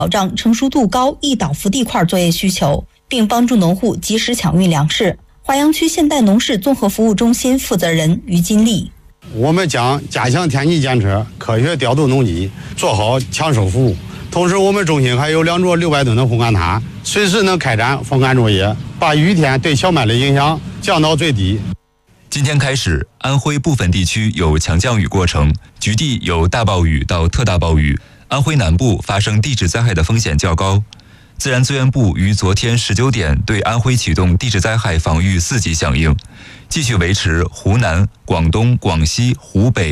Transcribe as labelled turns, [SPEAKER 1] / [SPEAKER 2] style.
[SPEAKER 1] 保障成熟度高易倒伏地块作业需求，并帮助农户及时抢运粮食。华阳区现代农事综合服务中心负责人于金丽：
[SPEAKER 2] 我们将加强天气监测，科学调度农机，做好抢收服务。同时，我们中心还有2座600吨的烘干塔，随时能开展风干作业，把雨天对小麦的影响降到最低。
[SPEAKER 3] 今天开始，安徽部分地区有强降雨过程，局地有大暴雨到特大暴雨。安徽南部发生地质灾害的风险较高。自然资源部于昨天19点对安徽启动地质灾害防御4级响应，继续维持湖南、广东、广西、湖北